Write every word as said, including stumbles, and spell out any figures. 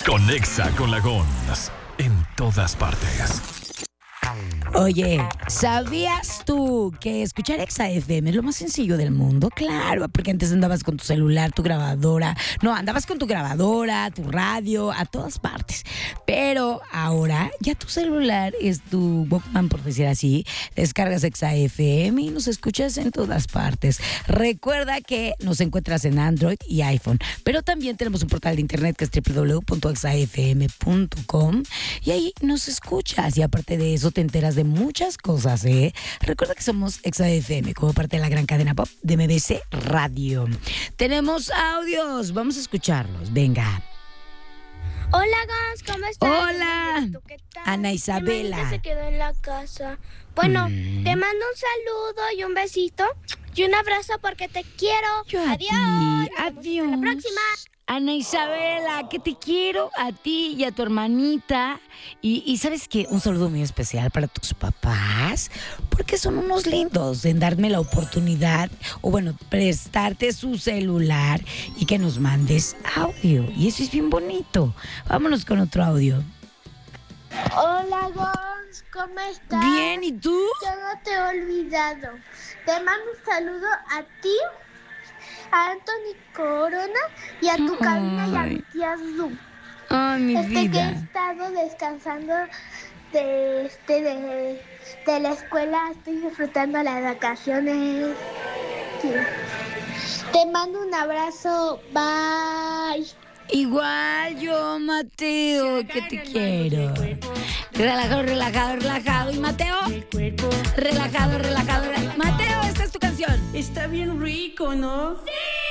Conexa con la Gons en todas partes. Oye, ¿sabías tú que escuchar Exa F M es lo más sencillo del mundo? Claro, porque antes andabas con tu celular, tu grabadora. No, andabas con tu grabadora, tu radio, a todas partes. Pero ahora ya tu celular es tu Walkman, por decir así. Descargas Exa F M y nos escuchas en todas partes. Recuerda que nos encuentras en Android y iPhone. Pero también tenemos un portal de internet que es doble u doble u doble u punto exa f m punto com y ahí nos escuchas. Y aparte de eso te enteras de muchas cosas, ¿eh? Recuerda que somos Exa F M como parte de la gran cadena pop de M B C Radio. Tenemos audios, vamos a escucharlos, venga. Hola, Gans, ¿cómo estás? Hola, ¿Tú qué tal? Ana Isabela. Mi hermanita se quedó en la casa. Bueno, Mm. te mando un saludo y un besito y un abrazo porque te quiero. Yo a Adiós. ti, Nos vemos adiós. hasta la próxima. Ana Isabela, que te quiero a ti y a tu hermanita. Y, y ¿sabes qué? Un saludo muy especial para tus papás, porque son unos lindos en darme la oportunidad, o bueno, prestarte su celular y que nos mandes audio. Y eso es bien bonito. Vámonos con otro audio. Hola, Gons, ¿cómo estás? Bien, ¿y tú? Yo no te he olvidado. Te mando un saludo a ti, a Anthony Corona y a tu cabina y a mi tía Zoom. Ay, mi Este que he vida. estado descansando de, este, de, de la escuela, estoy disfrutando las vacaciones. Sí. Te mando un abrazo, bye. Igual yo, Mateo, que te quiero. Relajado, relajado, relajado. ¿Y Mateo? Relajado, relajado, relajado. Mateo, esta es tu canción. Está bien rico, ¿no? ¡Sí!